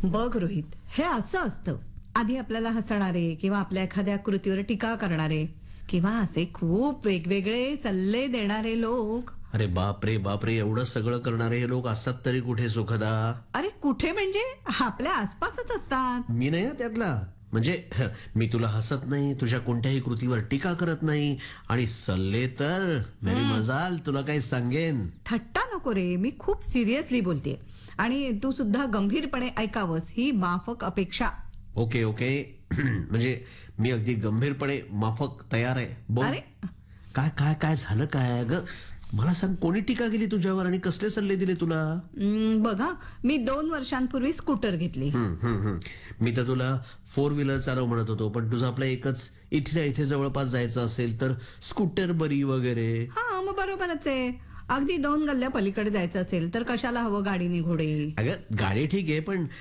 बघ रोहित, हे असं असतं. आधी आपल्याला हसणारे किंवा आपल्या एखाद्या कृतीवर टीका करणारे किंवा असे खूप वेगवेगळे सल्ले देणारे लोक. अरे बापरे बापरे, एवढं सगळं करणारे हे लोक असतात तरी कुठे सुखदा? अरे कुठे म्हणजे आपल्या आसपासच असतात. मी नाही हं त्यातला. म्हणजे मी तुला हसत नाही, तुझ्या कोणत्याही कृतीवर टीका करत नाही, आणि सल्ले तर मेरी मजाल, तुला काही सांगेन. थट्टा नको रे, मी खूप सिरियसली बोलते. आणि तू सुद्धा गंभीरपणे ऐकावंस ही माफक अपेक्षा. Okay okay. म्हणजे मी अगदी गंभीरपणे माफक तयार आहे. बोल. अरे काय काय काय झालं काय ग? मला सांग, कोणी टीका केली तुझ्यावर आणि कसले सल्ले दिले तुला? बघा, मी 2 वर्षांपूर्वी स्कूटर घेतली. मी तर तुला 4 व्हीलर चालव म्हणत होतो, पण तुझं आपलं एकच, इथल्या इथे जवळपास जायचं असेल तर स्कूटर बरी वगैरे. हा, मग बरोबरच आहे. अगदी 2 गल्ल्या पलीकडे जायचं असेल तर कशाला हवं गाडीने घोडे. अगं गाडी ठीक आहे, पण